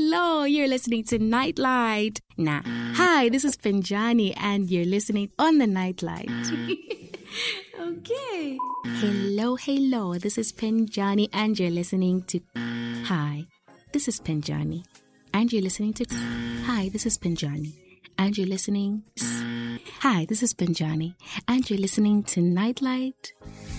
hello. You're listening to Nightlight. Nah. Hi, this is Penjani, and you're listening on the Nightlight. Okay. Hello. This is Penjani, and you're listening to. Hi, this is Penjani, and you're listening to. Hi, this is Penjani, and you're listening. Hi, this is Penjani, and you're listening to Nightlight.